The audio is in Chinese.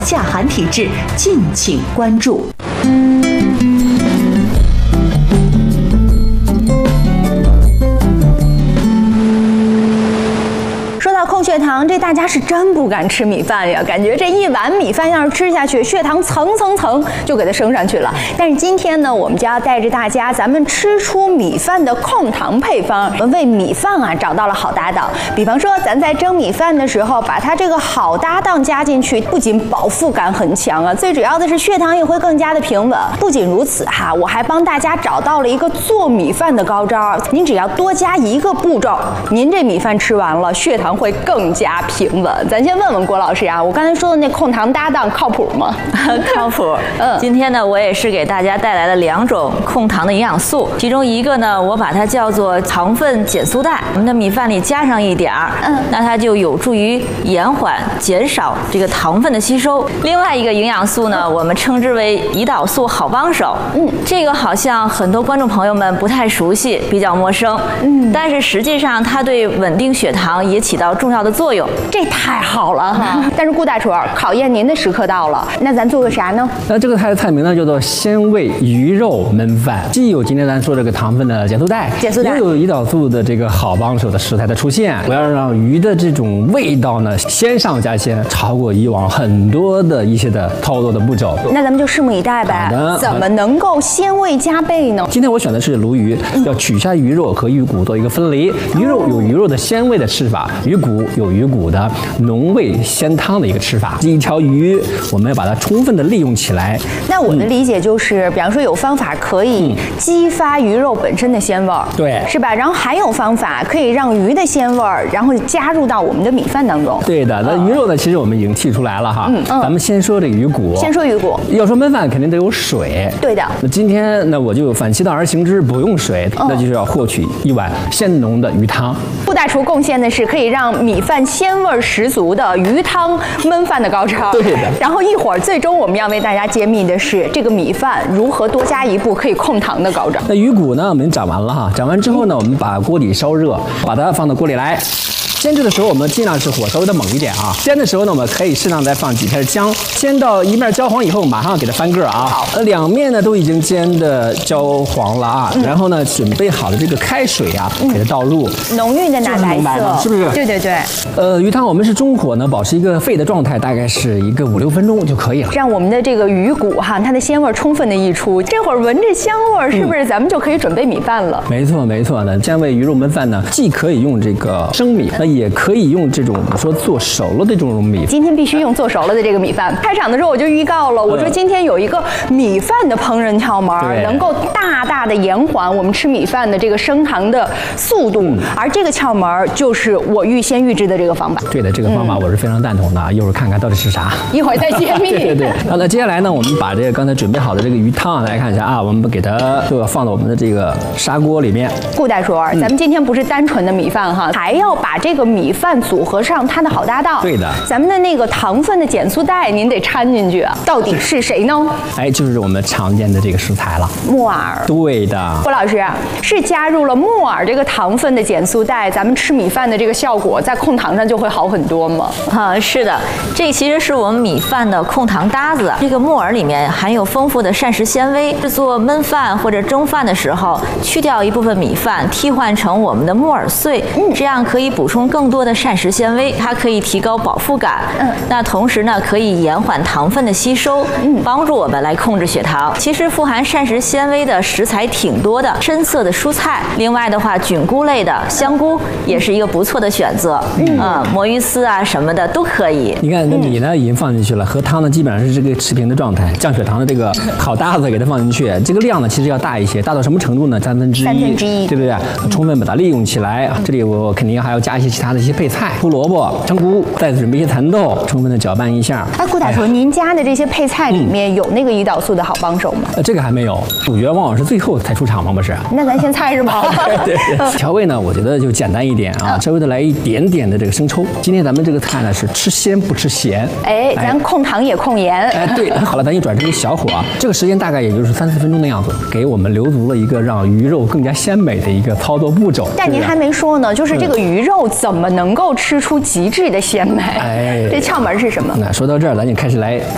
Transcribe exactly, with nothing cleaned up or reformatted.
下寒体质，敬请关注。说到控血糖，这大家是真不敢吃米饭呀，感觉这一碗米饭要是吃下去，血糖层层层就给它升上去了。但是今天呢，我们就要带着大家，咱们吃出米饭的控糖配方，我们为米饭啊找到了好搭档。比方说，咱在蒸米饭的时候，把它这个好搭档加进去，不仅饱腹感很强啊，最主要的是血糖也会更加的平稳。不仅如此哈，我还帮大家找到了一个做米饭的高招，您只要多加一个步骤，您这米饭吃完了，血糖会更加平稳。咱先问问郭老师啊，我刚才说的那控糖搭档靠谱吗？ 靠谱。嗯，今天呢，我也是给大家带来了两种控糖的营养素，其中一个呢，我把它叫做糖分减速带，我们的米饭里加上一点儿，嗯，那它就有助于延缓、减少这个糖分的吸收。另外一个营养素呢，我们称之为胰岛素好帮手，嗯，这个好像很多观众朋友们不太熟悉，比较陌生，嗯，但是实际上它对稳定血糖也起到重要的作用。 这太好了哈！但是顾大厨，考验您的时刻到了，那咱做个啥呢？ 那这个菜的菜名呢叫做鲜味鱼肉焖饭，既有今天咱说这个糖分的减速带， 减速带， 又有胰岛素的这个好帮手的食材的出现。我要让鱼的这种味道呢鲜上加鲜，超过以往很多的一些的操作的步骤。 那咱们就拭目以待呗。 好的， 怎么能够鲜味加倍呢？ 今天我选的是鲈鱼，要取下鱼肉和鱼骨做一个分离。鱼肉有鱼肉的鲜味的吃法，鱼骨有鱼骨的浓味鲜汤的一个吃法。这一条鱼，我们要把它充分的利用起来。 那我的理解就是，嗯、比方说有方法可以激发鱼肉本身的鲜味儿， 对， 是吧？然后还有方法可以让鱼的鲜味儿，然后加入到我们的米饭当中。 对的，那鱼肉呢，其实我们已经剔出来了哈。嗯嗯。咱们先说这个鱼骨。 先说鱼骨。 要说焖饭，肯定得有水。 对的。 那今天呢，我就反其道而行之，不用水，嗯、那就是要获取一碗鲜浓的鱼汤。 顾大厨贡献的是可以让米饭鲜味十足的鱼汤焖饭的高招。 对的。 然后一会儿，最终我们要为大家揭秘的是这个米饭如何多加一步可以控糖的高招。 那鱼骨呢，我们炸完了哈，炸完之后呢，我们把锅底烧热，把它放到锅里来。煎制的时候，我们尽量是火稍微的猛一点啊。煎的时候呢，我们可以适当再放几片姜。煎到一面焦黄以后，马上给它翻个啊。好，呃，两面呢都已经煎的焦黄了啊。嗯、然后呢，准备好的这个开水啊，给它倒入， 浓郁的奶白色， 是不是？ 对对对。 呃，鱼汤我们是中火呢，保持一个沸的状态，大概是一个五六分钟就可以了。 让我们的这个鱼骨哈，它的鲜味充分的溢出。这会儿闻着香味儿，是不是咱们就可以准备米饭了？ 嗯、没错没错呢，鲜味鱼肉焖饭呢，既可以用这个生米，那也可以用这种我们说做熟了的这种米。 今天必须用做熟了的这个米饭。开场的时候我就预告了，我说今天有一个米饭的烹饪窍门，能够大大的延缓我们吃米饭的这个升糖的速度。嗯、而这个窍门就是我预先预制的这个方法。 对的，这个方法我是非常赞同的。嗯、一会儿看看到底是啥， 一会儿再揭秘。 对对对。好，那接下来呢，我们把这个刚才准备好的这个鱼汤来看一下啊，我们给它就要放到我们的这个砂锅里面。 顾大厨，咱们今天不是单纯的米饭哈，还要把这个米饭组合上它的好搭档。 对的， 咱们的那个糖分的减速带您得掺进去啊，到底是谁呢？ 哎，就是我们常见的这个食材了， 木耳。 对的， 郭老师是加入了木耳这个糖分的减速带，咱们吃米饭的这个效果在控糖上就会好很多吗？ 啊，是的，这其实是我们米饭的控糖搭子。这个木耳里面含有丰富的膳食纤维，制作焖饭或者蒸饭的时候，去掉一部分米饭，替换成我们的木耳碎，嗯，这样可以补充更多的膳食纤维，它可以提高饱腹感，嗯，那同时呢，可以延缓糖分的吸收，嗯，帮助我们来控制血糖。其实富含膳食纤维的食材挺多的，深色的蔬菜，另外的话，菌菇类的香菇也是一个不错的选择，嗯，啊，魔芋丝啊什么的都可以。 你看，那米呢已经放进去了，和汤呢基本上是这个持平的状态，降血糖的这个好搭子给它放进去，这个量呢其实要大一些，大到什么程度呢？三分之一， 三分之一， 对不对？充分把它利用起来。这里我肯定还要加一些其他的一些配菜，胡萝卜、香菇，再准备一些蚕豆，充分的搅拌一下。 哎，顾大厨，您加的这些配菜里面有那个胰岛素的好帮手吗？ 呃，这个还没有，主角往往是最后才出场嘛，不是？ 那咱先猜是吧？ 对对对。调味呢，我觉得就简单一点啊，稍微的来一点点的这个生抽。今天咱们这个菜呢是吃鲜不吃咸， 哎，咱控糖也控盐。 哎，对，好了，咱就转成一个小火啊，这个时间大概也就是三四分钟的样子，给我们留足了一个让鱼肉更加鲜美的一个操作步骤。 但您还没说呢，就是这个鱼肉怎么能够吃出极致的鲜美？哎，这窍门是什么？ 那说到这儿，咱就开始来